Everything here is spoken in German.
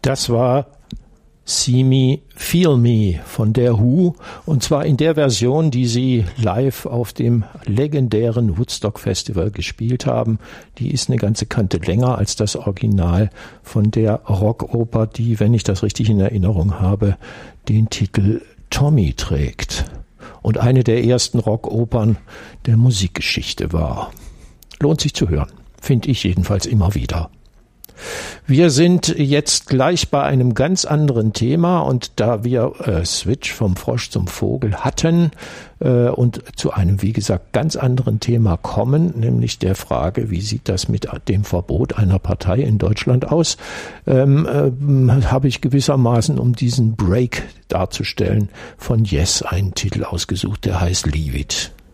Das war See Me, Feel Me von der Who, und zwar in der Version, die sie live auf dem legendären Woodstock Festival gespielt haben. Die ist eine ganze Kante länger als das Original von der Rockoper, die, wenn ich das richtig in Erinnerung habe, den Titel Tommy trägt und eine der ersten Rockopern der Musikgeschichte war. Lohnt sich zu hören, finde ich jedenfalls immer wieder. Wir sind jetzt gleich bei einem ganz anderen Thema, und da wir Switch vom Frosch zum Vogel hatten und zu einem, wie gesagt, ganz anderen Thema kommen, nämlich der Frage, wie sieht das mit dem Verbot einer Partei in Deutschland aus, habe ich gewissermaßen, um diesen Break darzustellen, von Yes einen Titel ausgesucht, der heißt Leave It.